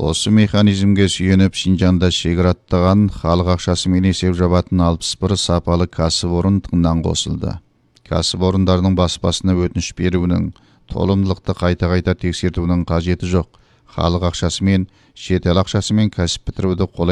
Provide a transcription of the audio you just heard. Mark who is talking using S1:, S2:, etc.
S1: Осы механизмге сүйеніп Шинжанда шегіраттаған халық ақшасымен есеп жабатын 61 сапалы кәсіпорын тыңнан қосылды. Кәсіпорындардың баспасына өтініш беруінің, толымдылықты қайта тексертуінің қажеті жоқ. Халық ақшасымен, шетел ақшасымен кәсіп бітіруді қолай